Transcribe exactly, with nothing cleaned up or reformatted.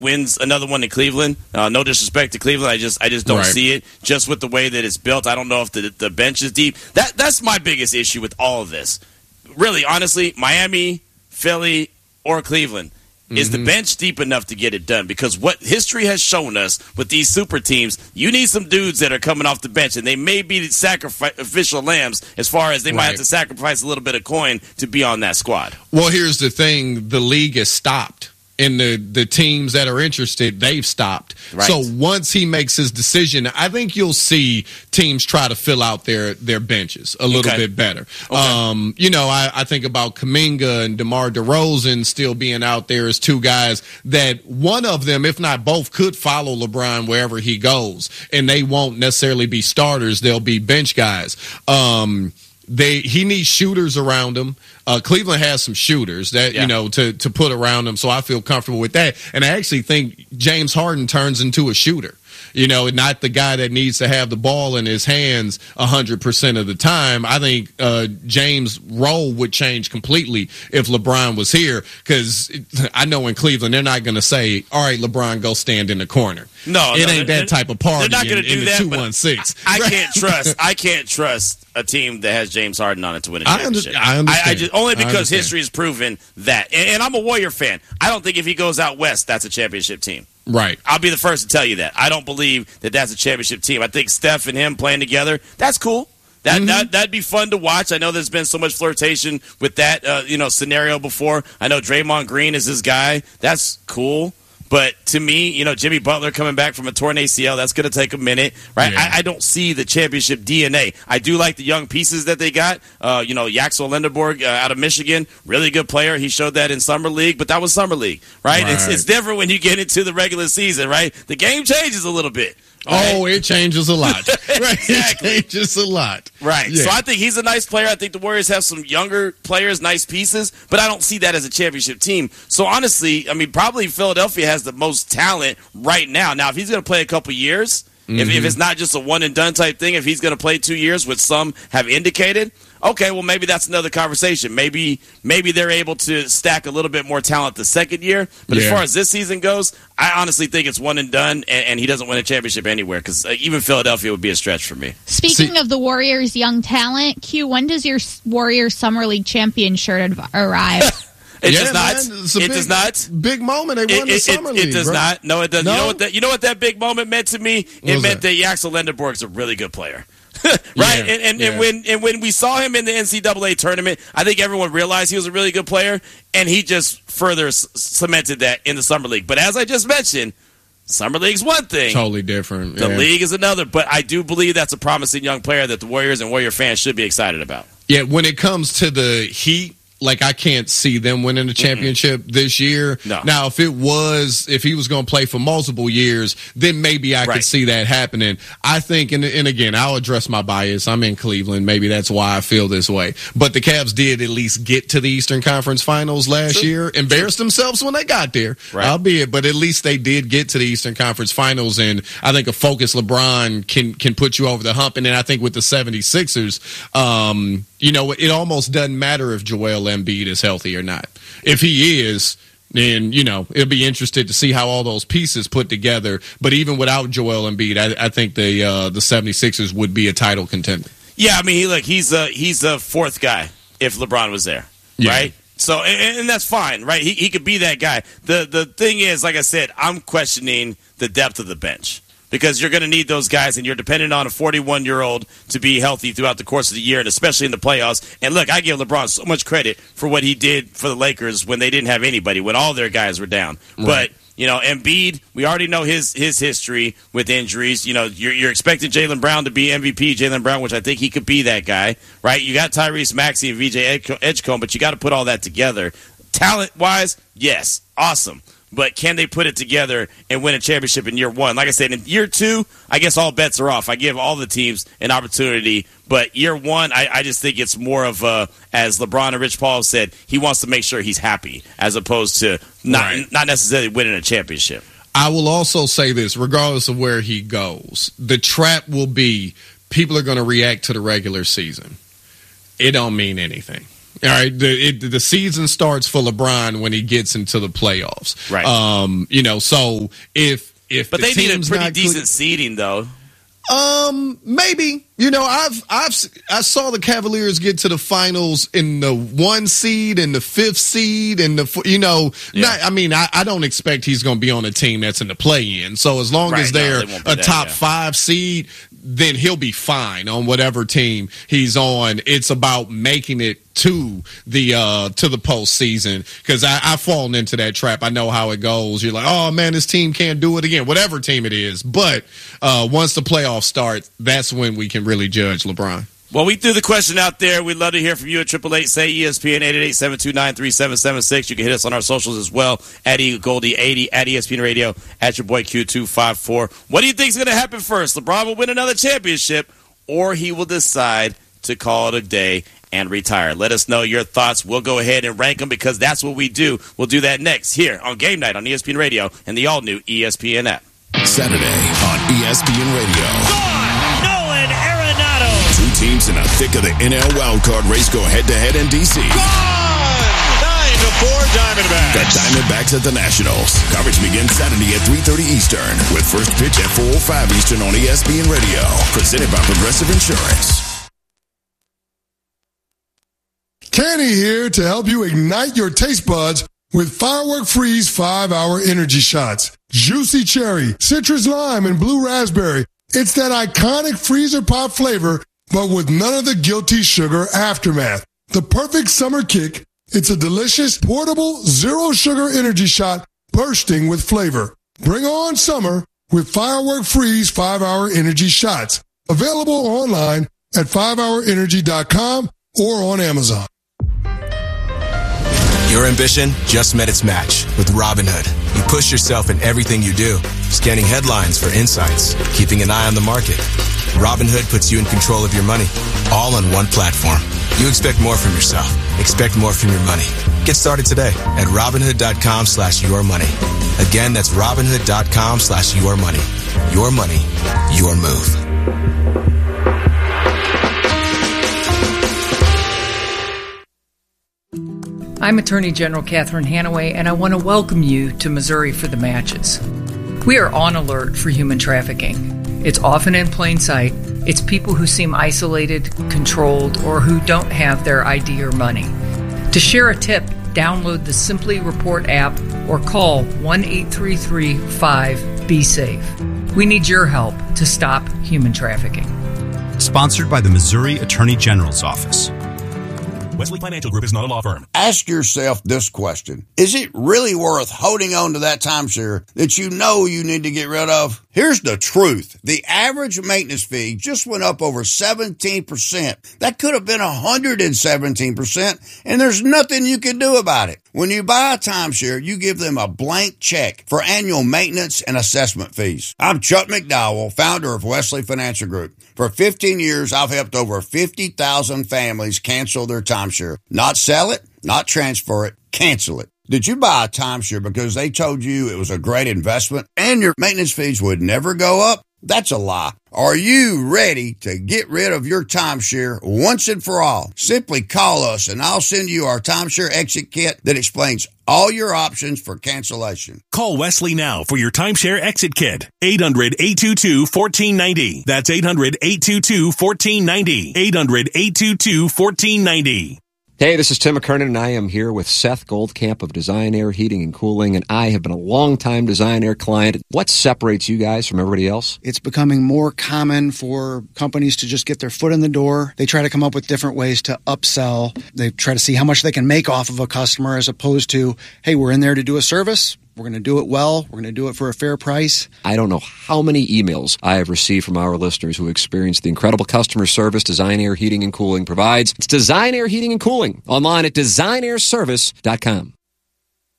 wins another one in Cleveland. Uh, no disrespect to Cleveland, I just I just don't Right. see it. Just with the way that it's built, I don't know if the the bench is deep. That that's my biggest issue with all of this. Really, honestly, Miami, Philly, or Cleveland. Is the bench deep enough to get it done? Because what history has shown us with these super teams, you need some dudes that are coming off the bench, and they may be sacrificial lambs as far as they might Right. have to sacrifice a little bit of coin to be on that squad. Well, here's the thing. The league is stopped. And the, the teams that are interested, they've stopped. Right. So once he makes his decision, I think you'll see teams try to fill out their, their benches a little Okay. bit better. Okay. Um, you know, I, I think about Kuminga and DeMar DeRozan still being out there as two guys that one of them, if not both, could follow LeBron wherever he goes. And they won't necessarily be starters. They'll be bench guys. Um, They he needs shooters around him. Uh, Cleveland has some shooters that Yeah. you know to to put around him, so I feel comfortable with that. And I actually think James Harden turns into a shooter. You know, not the guy that needs to have the ball in his hands one hundred percent of the time. I think uh, James' role would change completely if LeBron was here, because I know in Cleveland they're not going to say, all right, LeBron, go stand in the corner. No, it no, ain't they're- that type of party They're not in, going to do in the that. two but one six. I, I can't trust. I can't trust a team that has James Harden on it to win a I under- championship. I understand. I, I just, only I because understand. history has proven that. And, and I'm a Warrior fan. I don't think if he goes out west, that's a championship team. Right. I'll be the first to tell you that. I don't believe that that's a championship team. I think Steph and him playing together, that's cool. That, Mm-hmm. that that'd be fun to watch. I know there's been so much flirtation with that uh, you know scenario before. I know Draymond Green is this guy. That's cool. But to me, you know, Jimmy Butler coming back from a torn A C L, that's going to take a minute, right? Yeah. I, I don't see the championship D N A. I do like the young pieces that they got. Uh, you know, Yaxel Lindenborg uh, out of Michigan, really good player. He showed that in Summer League, but that was Summer League, right? It's, Right. it's different when you get into the regular season, right? The game changes a little bit. Oh, it changes a lot. Right. Exactly. It changes a lot. Right. Yeah. So I think he's a nice player. I think the Warriors have some younger players, nice pieces, but I don't see that as a championship team. So honestly, I mean, probably Philadelphia has the most talent right now. Now, if he's going to play a couple years, if, Mm-hmm. if it's not just a one and done type thing, if he's going to play two years, which some have indicated, okay, well maybe that's another conversation. Maybe maybe they're able to stack a little bit more talent the second year. But as Yeah. far as this season goes, I honestly think it's one and done, and, and he doesn't win a championship anywhere because uh, even Philadelphia would be a stretch for me. Speaking See- of the Warriors' young talent, Q, when does your s- Warriors Summer League champion shirt av- arrive? It Yeah, does not. man, it's a It big- does not. Big moment. They won It, the it, summer it, league. it does bro. not. No, it doesn't. No? You know what that? You know what that big moment meant to me? It was meant that? that Yaxel Lindenborg's a really good player, right? Yeah, and and, yeah. and when and when we saw him in the N C double A tournament, I think everyone realized he was a really good player, and he just further c- cemented that in the summer league. But as I just mentioned, summer league's one thing. Totally different. The yeah. league is another. But I do believe that's a promising young player that the Warriors and Warrior fans should be excited about. Yeah, when it comes to the Heat, like I can't see them winning the championship mm-hmm. this year. No. Now, if it was, if he was going to play for multiple years, then maybe I Right. could see that happening. I think, and, and again, I'll address my bias. I'm in Cleveland. Maybe that's why I feel this way. But the Cavs did at least get to the Eastern Conference Finals last True. year. Embarrassed themselves when they got there, Right. albeit, but at least they did get to the Eastern Conference Finals. And I think a focused LeBron can can put you over the hump. And then I think with the seventy-sixers, um, you know, it almost doesn't matter if Joel Embiid is healthy or not. If he is, then, you know, it'll be interested to see how all those pieces put together. But even without Joel Embiid, I, I think the uh, the seventy-sixers would be a title contender. Yeah, I mean, he look, he's a he's a fourth guy if LeBron was there, Yeah. right? So, and, and that's fine, right? He he could be that guy. The the thing is, like I said, I'm questioning the depth of the bench because you're going to need those guys, and you're dependent on a forty-one-year-old to be healthy throughout the course of the year, and especially in the playoffs. And look, I give LeBron so much credit for what he did for the Lakers when they didn't have anybody, when all their guys were down. Right. But you know, Embiid, we already know his his history with injuries. You know, you're, you're expecting Jaylen Brown to be M V P, Jaylen Brown, which I think he could be that guy, right? You got Tyrese Maxey and V J Edgecombe, but you got to put all that together. Talent-wise, yes, awesome. But can they put it together and win a championship in year one? Like I said, in year two, I guess all bets are off. I give all the teams an opportunity. But year one, I, I just think it's more of a, as LeBron and Rich Paul said, he wants to make sure he's happy as opposed to not Right. not necessarily winning a championship. I will also say this, regardless of where he goes, the trap will be people are going to react to the regular season. It don't mean anything. All right, the it, the season starts for LeBron when he gets into the playoffs. Right. Um, you know, so if if but the they need a team's pretty not decent clear, seeding, though. Um, maybe. You know, I've I've I saw the Cavaliers get to the finals in the one seed and the fifth seed and the you know. Yeah. Not, I mean, I, I don't expect he's going to be on a team that's in the play-in. So as long Right, as no, they're they won't be a that, top yeah. five seed, then he'll be fine on whatever team he's on. It's about making it to the uh to the postseason, because I've fallen into that trap. I know how it goes. You're like, oh man, this team can't do it again, whatever team it is. But uh once the playoffs start, that's when we can really judge LeBron. Well, we threw the question out there. We'd love to hear from you at triple eight say E S P N eight eight eight, seven two nine, three seven seven six. You can hit us on our socials as well at Goldie eighty, at E S P N Radio, at your boy Q two five four. What do you think is going to happen first? LeBron will win another championship, or he will decide to call it a day and retire. Let us know your thoughts. We'll go ahead and rank them, because that's what we do. We'll do that next here on Game Night on E S P N Radio and the all-new E S P N app. Saturday on E S P N Radio. Gone! Nolan Arenado! Two teams in the thick of the N L wildcard race go head-to-head in D C. Gone! nine to four Diamondbacks. The Diamondbacks at the Nationals. Coverage begins Saturday at three thirty Eastern, with first pitch at four oh five Eastern on E S P N Radio. Presented by Progressive Insurance. Kenny here to help you ignite your taste buds with Firework Freeze five hour energy shots. Juicy cherry, citrus lime, and blue raspberry. It's that iconic freezer pop flavor, but with none of the guilty sugar aftermath. The perfect summer kick. It's a delicious, portable, zero sugar energy shot bursting with flavor. Bring on summer with Firework Freeze five hour energy shots. Available online at five hour energy dot com or on Amazon. Your ambition just met its match with Robinhood. You push yourself in everything you do, scanning headlines for insights, keeping an eye on the market. Robinhood puts you in control of your money, all on one platform. You expect more from yourself. Expect more from your money. Get started today at Robinhood.com slash your money. Again, that's Robinhood.com slash your money. Your money, your move. I'm Attorney General Catherine Hanaway, and I want to welcome you to Missouri for the Matches. We are on alert for human trafficking. It's often in plain sight. It's people who seem isolated, controlled, or who don't have their I D or money. To share a tip, download the Simply Report app or call one eight three three five B E safe. We need your help to stop human trafficking. Sponsored by the Missouri Attorney General's Office. Wesley Financial Group is not a law firm. Ask yourself this question. Is it really worth holding on to that timeshare that you know you need to get rid of? Here's the truth. The average maintenance fee just went up over seventeen percent. That could have been one hundred seventeen percent, and there's nothing you can do about it. When you buy a timeshare, you give them a blank check for annual maintenance and assessment fees. I'm Chuck McDowell, founder of Wesley Financial Group. For fifteen years, I've helped over fifty thousand families cancel their timeshare. Not sell it, not transfer it, cancel it. Did you buy a timeshare because they told you it was a great investment and your maintenance fees would never go up? That's a lie. Are you ready to get rid of your timeshare once and for all? Simply call us and I'll send you our timeshare exit kit that explains all your options for cancellation. Call Wesley now for your timeshare exit kit. eight hundred, eight two two, one four nine zero. That's eight hundred, eight two two, one four nine zero. eight hundred, eight two two, one four nine zero. Hey, this is Tim McKernan, and I am here with Seth Goldcamp of Design Air Heating and Cooling, and I have been a long-time Design Air client. What separates you guys from everybody else? It's becoming more common for companies to just get their foot in the door. They try to come up with different ways to upsell. They try to see how much they can make off of a customer as opposed to, hey, we're in there to do a service. We're going to do it well. We're going to do it for a fair price. I don't know how many emails I have received from our listeners who experience the incredible customer service Design Air Heating and Cooling provides. It's Design Air Heating and Cooling, online at design air service dot com.